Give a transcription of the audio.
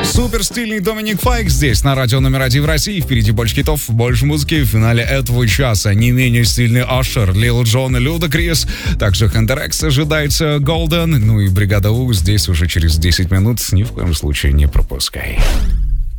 Супер стильный Доминик Файк здесь, на радио номер 1 в России. Впереди больше хитов, больше музыки. В финале этого часа не менее стильный Ашер, Лил Джон и Людакрис. Также Хендерекс ожидается Голден. Ну и Бригада У здесь уже через 10 минут. Ни в коем случае не пропускай.